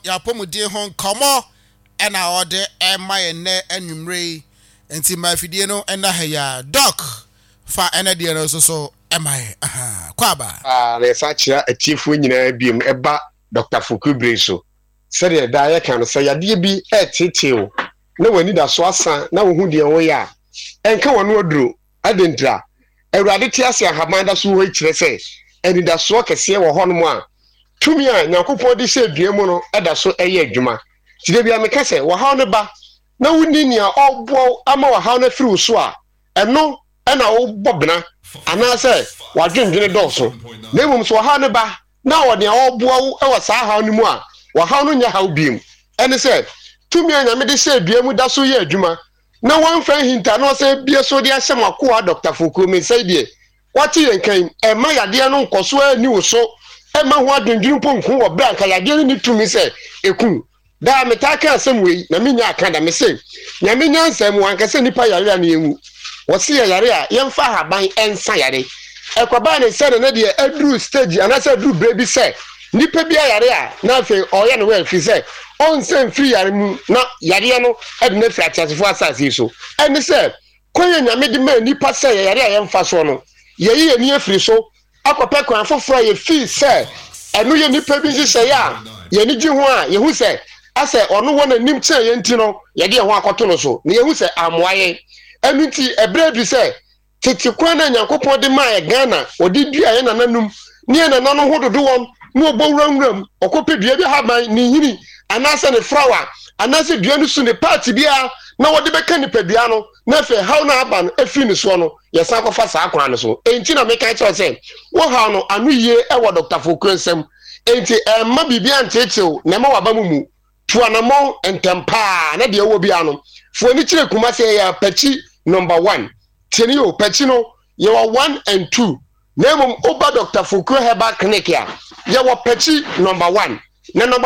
ya pomudie ho komo ena ode ema ye ne anwumre enti mafidie no ena ha ya doc fa ena de no so ema ye kwaba le sachira atifu nyina biem eba Dr. Fukubre so sede da ye kan so yade bi eteteo na wani da so asa na wo hu de wo ya enka wono oduro adentra awurade ti ase ahabanda so ho kire se eni da so kese wo ho no mu a tumi a Nyankopon de se dua mu no eda so eye adwuma tide bia meka se wo ha no ba na wuni nia obo ama wo ha no firi so a eno na wo bobna ana se wadwendwene dɔso na mmom so wo ha no ba na wo de obo wo e wo saa ha no mu a wo ha no nya ha biem ene se tumi a Nyame de se dua mu da so ye adwuma na wan fa hinta no se bie so de ahyem akoa Dr. Fukubre me sai die wati yenkan e ma yade no nkoso ani wo so e ma ho adwendwene ponku wo bra nka yade ni tumi se eku da metaka asem wei na menya aka da me se Nyame nyansam wanka se nipa yare na enwu wo se yare a yemfa haban ensa yare ekwa ne se na de adru stage anasa adru brebi se nipa bia yare a na fe oye no we fi se on sem free yare mu na yare no e na fi atasefo asase so ene se koye Nyame de ma nipa se yare a yemfa so no ye ni afiri so akopɛ kwan foforo ye fi se enu ye nipa bi se ya ye ni gi ho a ye hu se ase ono wona nim kye ye nti no ye de ho akoto no so na ye hu se amoaye enu nti ebredu se tete kwan na Nyankopon de ma ye Ghana odi dua ye nananum ne ye nananom ho dodo won ne obowuram okope dua bi haban ni hini anase ne frawa anase dua no su ne party bia na wode beka ni padua no na fe haw na aba no afi ni so no ye san kofa saa kwan no so enti na meka che se wo haw no anu ye e wo Dr. Fukubre nsem enti ma bibia antetew na ma waba mu tuanamo entempa na de wo bia no fo ni kire kuma se ya pachi number 1 teni o pachi no ye wa 1 and 2 na mum oba Dr. Fukubre Herbal Clinic ya ye wa pachi number 1 na number